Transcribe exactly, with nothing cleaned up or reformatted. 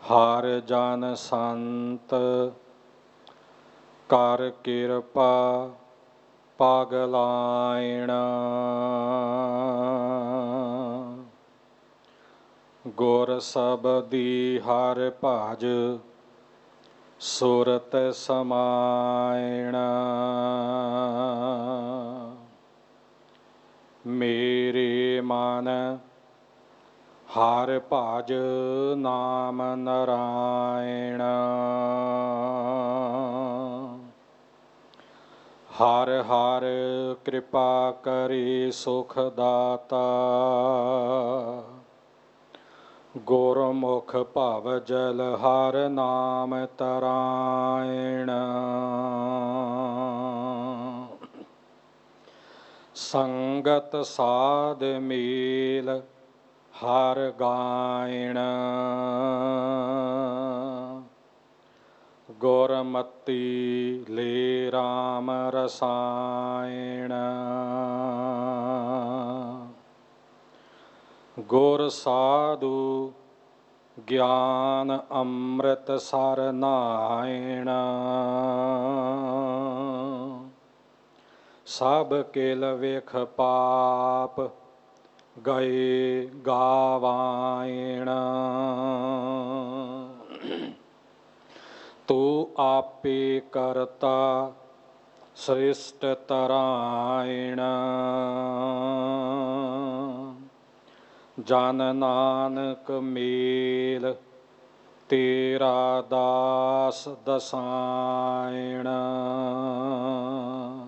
ਹਰ ਜਨ ਸੰਤ ਕਰ ਕਿਰਪਾ ਪਗਲਾਇਣ। ਗੁਰ ਸਬਦੀ ਹਰ ਭਜ ਸੁਰਤ ਸਮਾਇਣ। ਮੇਰੇ ਮਨ ਹਰ ਭਜ ਨਾਮ ਨਰਾਇਣ। ਹਰ ਹਰ ਕਿਰਪਾ ਕਰੀ ਸੁਖ ਦਾਤਾ। ਗੁਰਮੁਖ ਭਵ ਜਲ ਹਰ ਨਾਮ ਤਰਾਇਣ। ਸੰਗਤ ਸਾਧ ਮੇਲ ਹਰ ਗਾਇਣ। ਗੁਰਮਤੀ ਲੈ ਰਾਮ ਰਸਾਇਣ। ਗੁਰ ਸਾਧੂ ਗਿਆਨ ਅੰਮ੍ਰਿਤ ਸਰ ਨਾਇਣ। ਸਭ ਕਿਲ ਵਿਖ ਪਾਪ ਗਏ ਗਾਵਾਇਣ। ਤੂੰ ਆਪੇ ਕਰਤਾ ਸ੍ਰਿਸ਼ਟ ਤਰਾਇਣ। ਜਨ ਨਾਨਕ ਮੇਲ ਤੇਰਾ ਦਾਸ ਦਸਾਇਣ।